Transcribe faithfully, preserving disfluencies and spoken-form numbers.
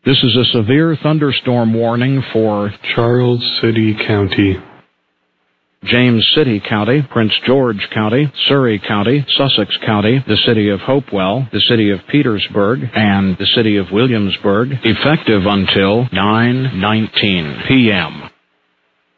This is a severe thunderstorm warning for Charles City County, James City County, Prince George County, Surrey County, Sussex County, the City of Hopewell, the City of Petersburg, and the City of Williamsburg, effective until nine nineteen p m